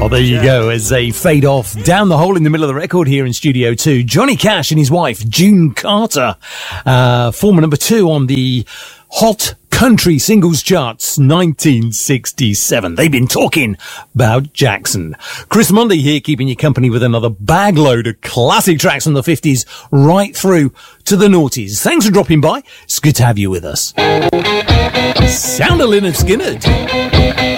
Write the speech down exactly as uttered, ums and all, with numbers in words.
Oh, there you go, as they fade off down the hole in the middle of the record here in Studio two. Johnny Cash and his wife, June Carter, uh, former number two on the Hot Country Singles Charts, nineteen sixty-seven. They've been talking about Jackson. Chris Mundy here, keeping you company with another bagload of classic tracks from the fifties right through to the noughties. Thanks for dropping by. It's good to have you with us. Sound of Lynyrd Skynyrd.